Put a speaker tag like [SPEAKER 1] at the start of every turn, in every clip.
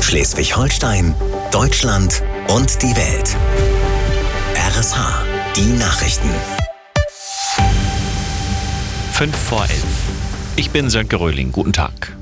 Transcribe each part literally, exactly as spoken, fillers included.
[SPEAKER 1] Schleswig-Holstein, Deutschland und die Welt. R S H, die Nachrichten.
[SPEAKER 2] Fünf vor elf. Ich bin Sönke Röhling. Guten Tag.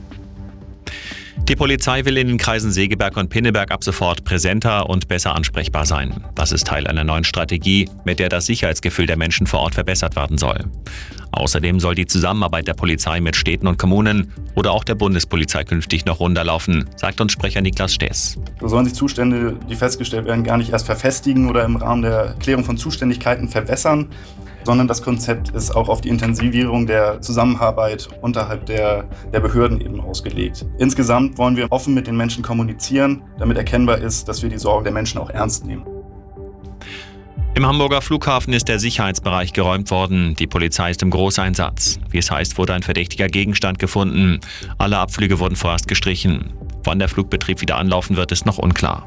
[SPEAKER 2] Die Polizei will in den Kreisen Segeberg und Pinneberg ab sofort präsenter und besser ansprechbar sein. Das ist Teil einer neuen Strategie, mit der das Sicherheitsgefühl der Menschen vor Ort verbessert werden soll. Außerdem soll die Zusammenarbeit der Polizei mit Städten und Kommunen oder auch der Bundespolizei künftig noch runder laufen, sagt uns Sprecher Niklas Stess.
[SPEAKER 3] So sollen sich Zustände, die festgestellt werden, gar nicht erst verfestigen oder im Rahmen der Klärung von Zuständigkeiten verwässern, sondern das Konzept ist auch auf die Intensivierung der Zusammenarbeit unterhalb der, der Behörden eben ausgelegt. Insgesamt wollen wir offen mit den Menschen kommunizieren, damit erkennbar ist, dass wir die Sorgen der Menschen auch ernst nehmen.
[SPEAKER 2] Im Hamburger Flughafen ist der Sicherheitsbereich geräumt worden. Die Polizei ist im Großeinsatz. Wie es heißt, wurde ein verdächtiger Gegenstand gefunden. Alle Abflüge wurden vorerst gestrichen. Wann der Flugbetrieb wieder anlaufen wird, ist noch unklar.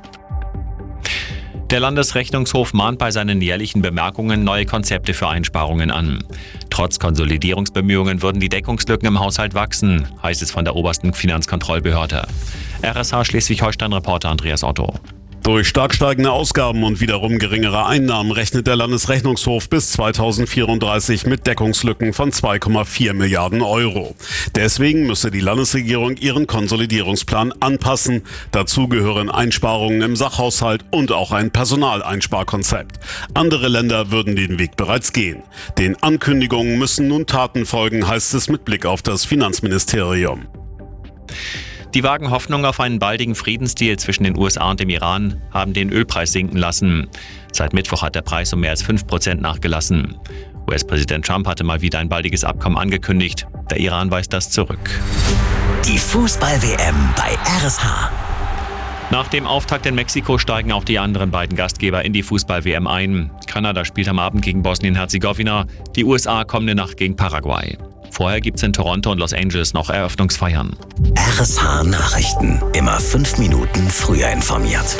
[SPEAKER 2] Der Landesrechnungshof mahnt bei seinen jährlichen Bemerkungen neue Konzepte für Einsparungen an. Trotz Konsolidierungsbemühungen würden die Deckungslücken im Haushalt wachsen, heißt es von der obersten Finanzkontrollbehörde. R S H Schleswig-Holstein-Reporter Andreas Otto.
[SPEAKER 4] Durch stark steigende Ausgaben und wiederum geringere Einnahmen rechnet der Landesrechnungshof bis zweitausendvierunddreißig mit Deckungslücken von zwei Komma vier Milliarden Euro. Deswegen müsse die Landesregierung ihren Konsolidierungsplan anpassen. Dazu gehören Einsparungen im Sachhaushalt und auch ein Personaleinsparkonzept. Andere Länder würden den Weg bereits gehen. Den Ankündigungen müssen nun Taten folgen, heißt es mit Blick auf das Finanzministerium.
[SPEAKER 2] Die vagen Hoffnungen auf einen baldigen Friedensdeal zwischen den U S A und dem Iran haben den Ölpreis sinken lassen. Seit Mittwoch hat der Preis um mehr als fünf Prozent nachgelassen. U S-Präsident Trump hatte mal wieder ein baldiges Abkommen angekündigt. Der Iran weist das zurück.
[SPEAKER 1] Die Fußball-W M bei R S H.
[SPEAKER 2] Nach dem Auftakt in Mexiko steigen auch die anderen beiden Gastgeber in die Fußball-W M ein. Kanada spielt am Abend gegen Bosnien-Herzegowina, die U S A kommende Nacht gegen Paraguay. Vorher gibt's in Toronto und Los Angeles noch Eröffnungsfeiern.
[SPEAKER 1] R S H Nachrichten. Immer fünf Minuten früher informiert.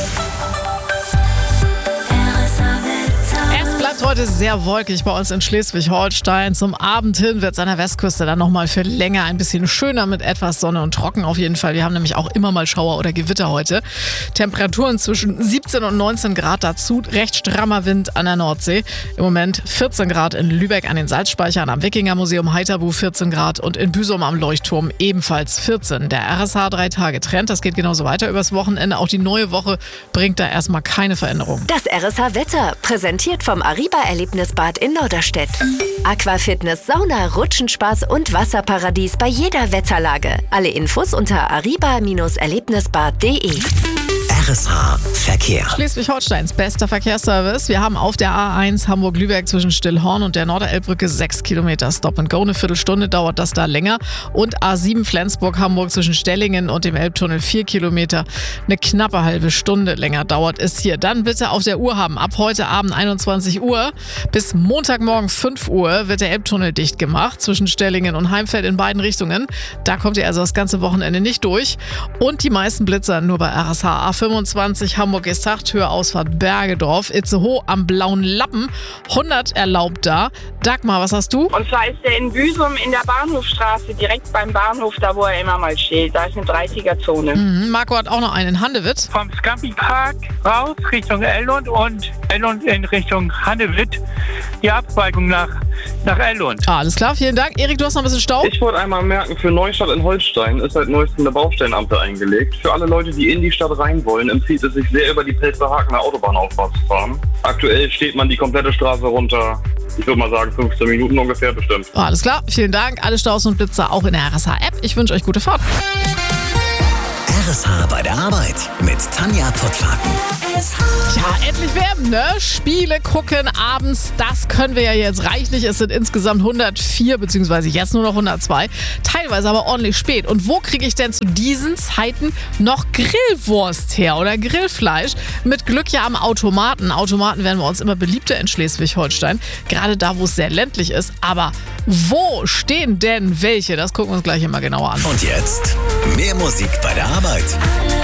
[SPEAKER 5] Es bleibt heute sehr wolkig bei uns in Schleswig-Holstein. Zum Abend hin wird es an der Westküste dann nochmal für länger ein bisschen schöner mit etwas Sonne und trocken auf jeden Fall. Wir haben nämlich auch immer mal Schauer oder Gewitter heute. Temperaturen zwischen siebzehn und neunzehn Grad dazu. Recht strammer Wind an der Nordsee. Im Moment vierzehn Grad in Lübeck an den Salzspeichern, am Wikingermuseum Heiterbu vierzehn Grad und in Büsum am Leuchtturm ebenfalls vierzehn. Der R S H drei Tage Trend, das geht genauso weiter übers Wochenende. Auch die neue Woche bringt da erstmal keine Veränderung.
[SPEAKER 6] Das R S H Wetter, präsentiert vom Arriba Erlebnisbad in Norderstedt. Aquafitness, Sauna, Rutschenspaß und Wasserparadies bei jeder Wetterlage. Alle Infos unter arriba Erlebnisbad punkt de.
[SPEAKER 1] R S H Verkehr.
[SPEAKER 5] Schleswig-Holsteins bester Verkehrsservice. Wir haben auf der A eins Hamburg-Lübeck zwischen Stillhorn und der Norderelbbrücke sechs Kilometer Stop and Go. Eine Viertelstunde dauert das da länger. Und A sieben Flensburg-Hamburg zwischen Stellingen und dem Elbtunnel vier Kilometer. Eine knappe halbe Stunde länger dauert es hier. Dann bitte auf der Uhr haben. Ab heute Abend einundzwanzig Uhr bis Montagmorgen fünf Uhr wird der Elbtunnel dicht gemacht zwischen Stellingen und Heimfeld in beiden Richtungen. Da kommt ihr also das ganze Wochenende nicht durch. Und die meisten Blitzer nur bei R S H A fünfundzwanzig Hamburg-Gestacht, Höhe-Ausfahrt Bergedorf, Itzehoe am Blauen Lappen, hundert erlaubt da. Dagmar, was hast du?
[SPEAKER 7] Und zwar ist der in Büsum in der Bahnhofstraße, direkt beim Bahnhof, da wo er immer mal steht. Da ist eine dreißiger-Zone.
[SPEAKER 5] Mhm. Marco hat auch noch einen in Handewitt.
[SPEAKER 8] Vom Scampi-Park raus Richtung Ellund und Ellund in Richtung Handewitt. Die Abzweigung nach, nach Ellund.
[SPEAKER 5] Ah, alles klar, vielen Dank. Erik, du hast noch ein bisschen Stau?
[SPEAKER 9] Ich wollte einmal merken, für Neustadt in Holstein ist seit neuestem eine Baustellenampel eingelegt. Für alle Leute, die in die Stadt rein wollen, empfiehlt es sich sehr, über die Pelzerhakener Autobahnauffahrt zu fahren. Aktuell steht man die komplette Straße runter. Ich würde mal sagen, fünfzehn Minuten ungefähr bestimmt.
[SPEAKER 5] Ah, alles klar, vielen Dank. Alle Staus und Blitzer auch in der R S H-App. Ich wünsche euch gute Fahrt.
[SPEAKER 1] R S H bei der Arbeit mit Tanja Pottlaken.
[SPEAKER 5] Ja, endlich werden, ne? Spiele gucken abends, das können wir ja jetzt reichlich. Es sind insgesamt hundertvier, beziehungsweise jetzt nur noch hundertzwei. Teilweise aber ordentlich spät. Und wo kriege ich denn zu diesen Zeiten noch Grillwurst her oder Grillfleisch? Mit Glück ja am Automaten. Automaten werden bei uns immer beliebter in Schleswig-Holstein. Gerade da, wo es sehr ländlich ist. Aber wo stehen denn welche? Das gucken wir uns gleich immer genauer an.
[SPEAKER 1] Und jetzt mehr Musik bei der Arbeit.